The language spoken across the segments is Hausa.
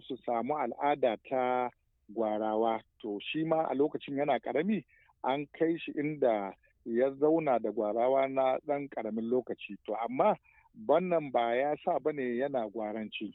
su samu al'ada ta gwarawa. To shi ma a lokacin yana ƙarami an kai shi inda ya zauna da gwarawa na ɗan ƙaramin lokaci. To amma wannan ba ya sa ba ne yana gwaranci,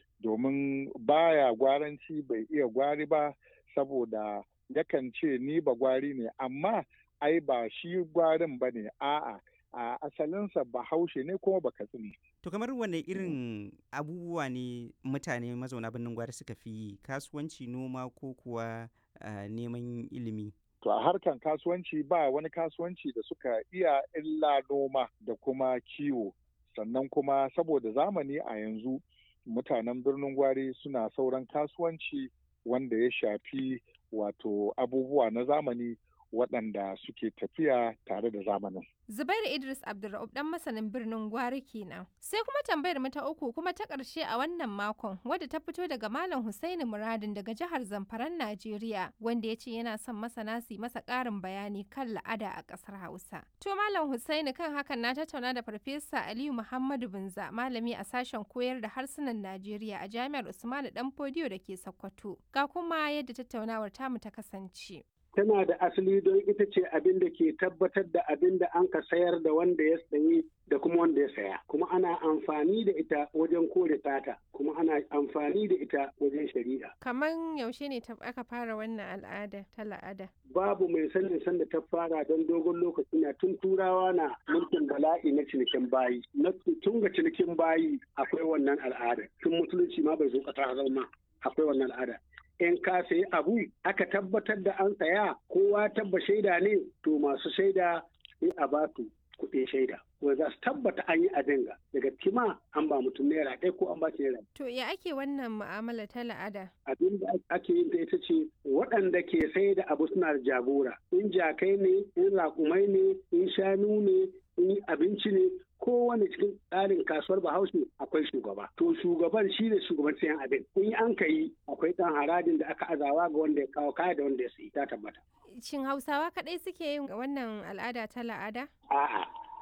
domin baya gwaranci, bai iya gwari ba, saboda yakan ce ni ba gwari ne, amma ai ba shi gwarin ba ne, a'a a asalinsa bahaushe ne kuma ba katsina. To kamar wane irin abubuwa ne mutane mazauna birnin gwari suka fi yi, kasuwanci, noma ko kuwa neman ilimi? To a harkan kasuwanci ba wani kasuwanci da suka iya illa noma da kuma kiwo. Sannan kuma saboda zamani a yanzu mutanen birnin gwari suna sauran kasuwanci wanda ya shafi wato abubuwa na zamani waɗanda suke tafiya tare da zamanin. Zubairu Idris Abdulra'ub dan masanin birnin Gwari kenan. Sai kuma tambayar mu ta uku kuma ta ƙarshe a wannan makon, wadda ta fito daga Malam Husaini Muradin daga jihar Zamfaran Najeriya, wanda ya ce yana son masana su masa ƙarin bayani kan la'ada a ƙasar Hausa. To Malam Husaini, kan hakan na tattauna da Farfesa Aliyu Muhammadu Binza, malami a sashen koyar da harsunan Najeriya a Jami'ar Usmanu Danfodiyo da ke Sokoto. Ga kuma yadda tattaunawar tamu ta kasance. Tana da asali don ita ce abin da ke tabbatar da abin da an ka sayar da wanda ya sayi da kuma wanda ya saya. Kuma ana amfani da ita wajen kore sata, kuma ana amfani da ita wajen shari'a. Kaman yaushe ne aka fara wannan al'ada ta la'ada? Babu mai sanin sanda ta fara don dogon lokaci na tun turawa na mulkin bala'i na cinikin bayi. Tun ga cinikin bayi akwai wannan al'ada. Tun musulunci ma bai zo ƙasa zama akwai wannan al'ada. In ka sayi abu aka tabbatar da an saya, kowa tabba shaida ne, to masu shaida sai a ba su kuɗin shaida wanda za su tabbata an yi abin ga daga kima an ba mutum naira ɗaya ko an ba shi naira. To ya ake wannan mu'amala ta la'ada? Abin da ake yin ta ita ce waɗanda ke sai da abu suna da jagora, in jakai ne, in raƙumai ne, in shanu ne, in abinci ne, kowane cikin tsarin kasuwar bahaushe akwai shugaba. To shugaban shi ne shugaban sayan abin. In an ka yi akwai ɗan harajin da aka azawa ga wanda ya kawo kaya da wanda ya sayi, ta tabbata. Shin Hausawa kaɗai suke yin wannan al'ada ta la'ada? A'a.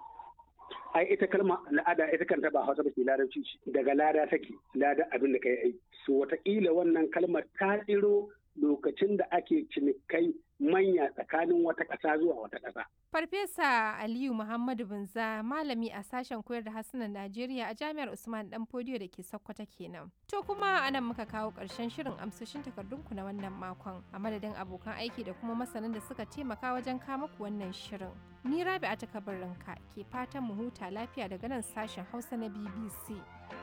Ai ita kalma la'ada ita kanta ba Hausa ba ce, Larabci ce. Daga lada take, lada abin da kai aiki. So wataƙila wannan kalmar ta tsiro lokacin da ake cinikai manya tsakanin wata ƙasa zuwa wata ƙasa. Farfesa Aliyu Muhammadu Binza, malami a sashen koyar da harsunan Najeriya a Jami'ar Usman Danfodiyo da ke Sokoto kenan. To kuma anan muka kawo ƙarshen shirin amsoshin takardunku na wannan makon, a madadin abokan aiki da kuma masanan da suka taimaka wajen kama ku wannan shirin. Ni Rabi'atu Kabarinka ke fatan mu huta lafiya daga nan sashen Hausa na BBC.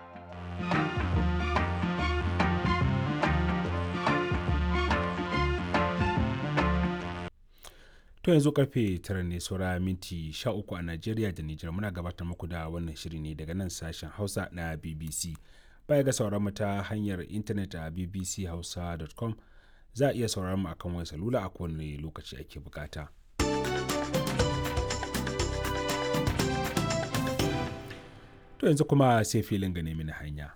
To yanzu karfe 9 ne saura minti 13 a Najeriya da Nijar, muna gabatar muku da wannan shiri ne daga nan sashen Hausa na BBC. Baya ga sauraron mu ta hanyar intanet a bbchausa.com, za a iya sauraron mu akan wayar salula a kowane lokaci ake bukata. To yanzu kuma sai filin gane mini hanya.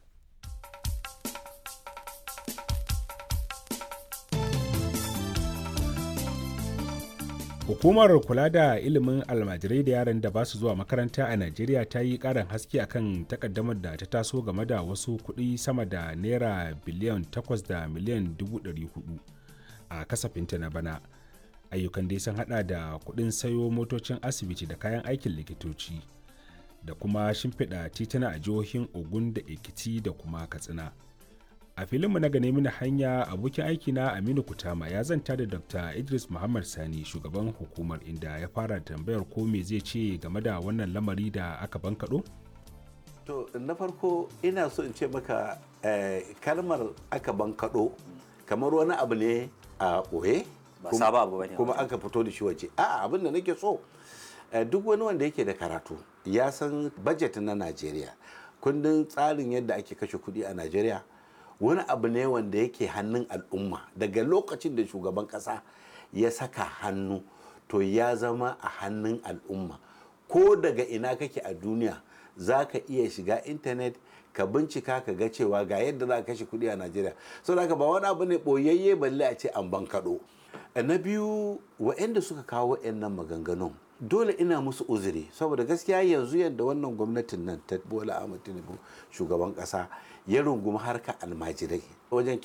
Hukumar kula da ilimin almajirai da yaran da ba su zuwa makaranta a Najeriya ta yi ƙarin haske akan takaddamar da ta taso game da wasu kuɗi sama da naira biliyan 8 da miliyan 400 a kasafinta na bana. Ayyukan dai sun hada da kuɗin sayo motocin asibiti da kayan aikin likitoci da kuma shimfiɗa tituna a jihohin Ogun da Ekiti da kuma Katsina. A filinmu na gane mini hanya, abokin aikina Aminu Kutama ya zanta da Dr. Idris Muhammad Sani, shugaban hukumar, inda ya fara tambayar ko me zai ce game da wannan lamari da aka bankaɗo? To, na farko ina so in ce maka kalmar aka bankaɗo kamar wani abu ne a ɓoye kuma aka fito da shi waje. A'a, abin da nake so duk wani wanda yake da karatu ya san budget na Najeriya, kundin tsarin yadda ake kashe kuɗi a Najeriya wani abu ne wanda yake hannun al'umma. Daga lokacin da shugaban kasa ya saka hannu to ya zama a hannun al'umma. Ko daga ina kake a duniya za ka iya shiga intanet ka bincika ka ga cewa ga yadda za ka kashe kuɗi a Najeriya. So da ba wani abu ne ɓoyayye balle a ce an bankaɗo. Na biyu, waɗanda suka kawo waɗannan maganganun dole ina musu uzuri, saboda gaskiya yanzu yadda wannan gwamnatin nan ta Bola Ahmed Tinubu shugaban kasa ya rungumi harkar almajirai wajen